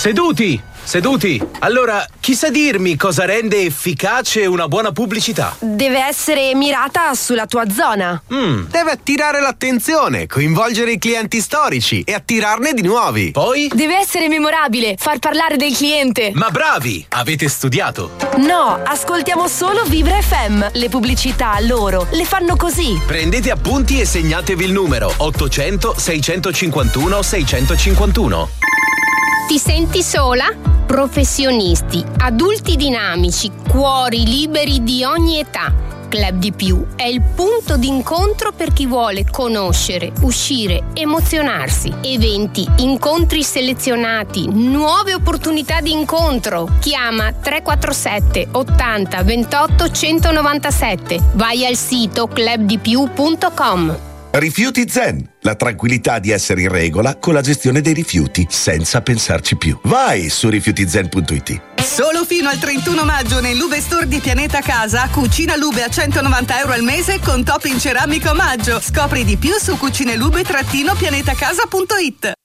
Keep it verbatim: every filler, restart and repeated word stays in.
Seduti, seduti. Allora, chi sa dirmi cosa rende efficace una buona pubblicità? Deve essere mirata sulla tua zona. Mm, deve attirare l'attenzione, coinvolgere i clienti storici e attirarne di nuovi. Poi? Deve essere memorabile, far parlare del cliente. Ma bravi, avete studiato. No, ascoltiamo solo Vibra F M. Le pubblicità loro le fanno così. Prendete appunti e segnatevi il numero ottocento seicentocinquantuno seicentocinquantuno. Ti senti sola? Professionisti, adulti dinamici, cuori liberi di ogni età. Club di Più è il punto d'incontro per chi vuole conoscere, uscire, emozionarsi. Eventi, incontri selezionati, nuove opportunità di incontro. Chiama tre quattro sette ottanta ventotto centonovantasette. Vai al sito club di più punto com. Rifiuti Zen, la tranquillità di essere in regola con la gestione dei rifiuti senza pensarci più. Vai su rifiuti zen punto it. Solo fino al trentuno maggio nel Lube Store di Pianeta Casa, cucina Lube a centonovanta euro al mese con top in ceramica omaggio. Scopri di più su cucinelube-pianetacasa punto it.